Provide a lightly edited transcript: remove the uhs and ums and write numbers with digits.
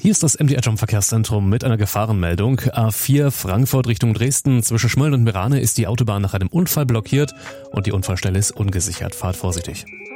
Hier ist das MDR Jump Verkehrszentrum mit einer Gefahrenmeldung. A4 Frankfurt Richtung Dresden. Zwischen Schmölln und Merane ist die Autobahn nach einem Unfall blockiert und die Unfallstelle ist ungesichert. Fahrt vorsichtig.